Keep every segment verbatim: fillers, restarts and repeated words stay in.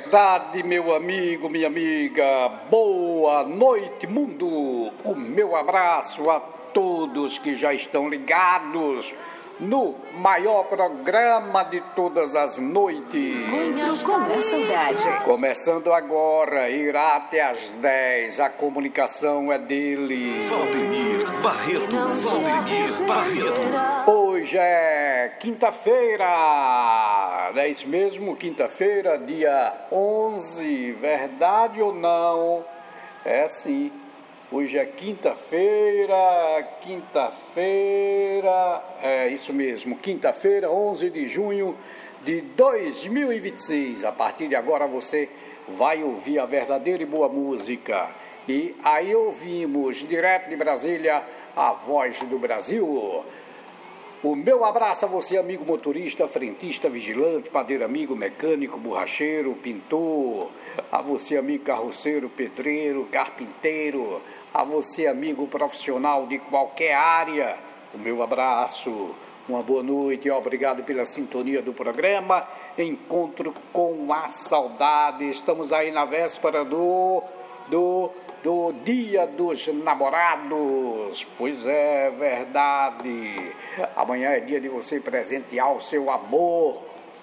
Verdade, meu amigo, minha amiga, boa noite, mundo. O meu abraço a todos que já estão ligados no maior programa de todas as noites. Encontro com a saudade. Começando agora, irá até às dez. A comunicação é dele. Valdemir Barreto. Valdemir Barreto. Hoje é quinta-feira. É isso mesmo, quinta-feira, dia onze. Verdade ou não? É sim. Hoje é quinta-feira, quinta-feira, é isso mesmo, quinta-feira, onze de junho de dois mil e vinte e seis. A partir de agora você vai ouvir a verdadeira e boa música. E aí ouvimos, direto de Brasília, a voz do Brasil. O meu abraço a você, amigo motorista, frentista, vigilante, padeiro amigo, mecânico, borracheiro, pintor, a você, amigo carroceiro, pedreiro, carpinteiro, a você, amigo profissional de qualquer área, o meu abraço, uma boa noite e obrigado pela sintonia do programa Encontro com a Saudade. Estamos aí na véspera do... Do, do Dia dos Namorados. Pois é, verdade. Amanhã é dia de você presentear o seu amor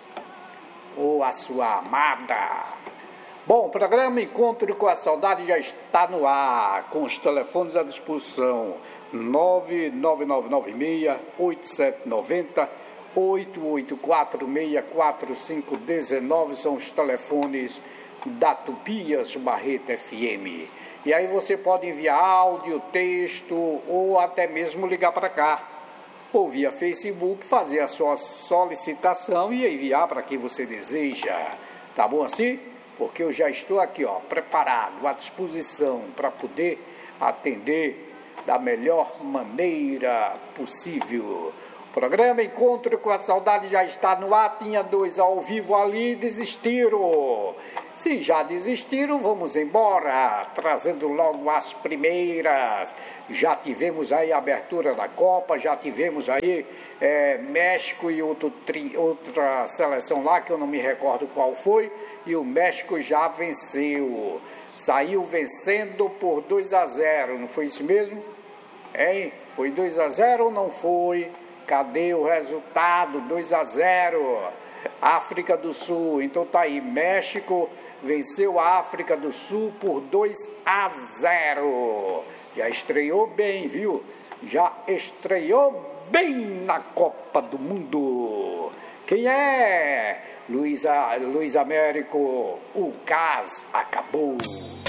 ou a sua amada. Bom, o programa Encontro com a Saudade já está no ar, com os telefones à disposição. nove nove nove nove seis oito sete nove zero, oito oito quatro seis quatro cinco um nove são os telefones da Tobias Barreto F M. E aí você pode enviar áudio, texto ou até mesmo ligar para cá. Ou via Facebook, fazer a sua solicitação e enviar para quem você deseja. Tá bom assim? Porque eu já estou aqui, ó, preparado, à disposição para poder atender da melhor maneira possível. O programa Encontro com a Saudade já está no ar, tinha dois ao vivo ali, desistiram. Se já desistiram, vamos embora, trazendo logo as primeiras. Já tivemos aí a abertura da Copa, já tivemos aí é, México e outro tri, outra seleção lá, que eu não me recordo qual foi, e o México já venceu. Saiu vencendo por dois a zero, não foi isso mesmo? Hein? Foi dois a zero ou não foi? Cadê o resultado? dois a zero. África do Sul. Então tá aí, México venceu a África do Sul por dois a zero. Já estreou bem, viu? Já estreou bem na Copa do Mundo. Quem é? Luiz, Luiz Américo. O gás acabou.